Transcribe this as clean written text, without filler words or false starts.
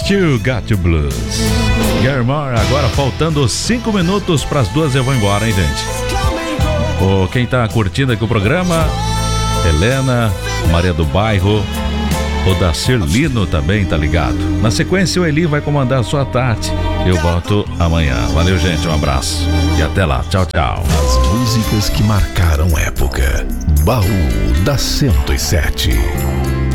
Still Got You Blues. Gary Moore, agora faltando 5 minutos para as 2 eu vou embora, hein, gente? Quem tá curtindo aqui o programa, Helena, Maria do Bairro, o Dacir Lino também tá ligado. Na sequência, o Eli vai comandar a sua tarde. Eu volto amanhã. Valeu, gente, um abraço e até lá. Tchau, tchau. As músicas que marcaram época. Baú da 107.